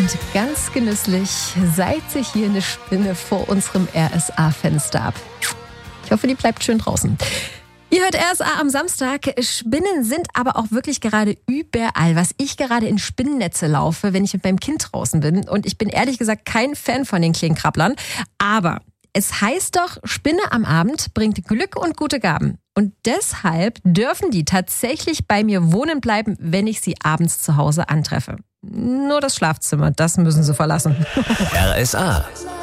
und ganz genüsslich seilt sich hier eine Spinne vor unserem RSA-Fenster ab. Ich hoffe, die bleibt schön draußen. Ihr hört RSA am Samstag. Spinnen sind aber auch wirklich gerade überall. Was ich gerade in Spinnennetze laufe, wenn ich mit meinem Kind draußen bin. Und ich bin ehrlich gesagt kein Fan von den kleinen Krabblern. Aber es heißt doch, Spinne am Abend bringt Glück und gute Gaben. Und deshalb dürfen die tatsächlich bei mir wohnen bleiben, wenn ich sie abends zu Hause antreffe. Nur das Schlafzimmer, das müssen sie verlassen. RSA.